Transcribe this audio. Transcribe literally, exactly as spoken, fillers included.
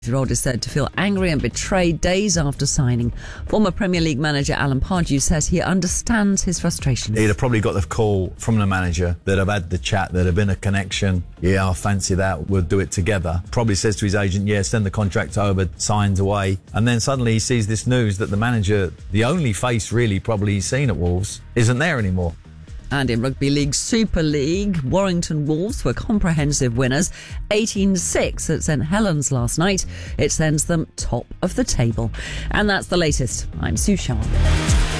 The year-old is said to feel angry and betrayed days after signing. Former Premier League manager Alan Pardew says he understands his frustrations. He'd have probably got the call from the manager, that have had the chat, that have been a connection. Yeah, I fancy that, we'll do it together. Probably says to his agent, yeah, send the contract over, signs away. And then suddenly he sees this news that the manager, the only face really probably he's seen at Wolves, isn't there anymore. And in Rugby League Super League, Warrington Wolves were comprehensive winners, eighteen six at St Helens last night. It sends them top of the table. And that's the latest. I'm Sue Sharp.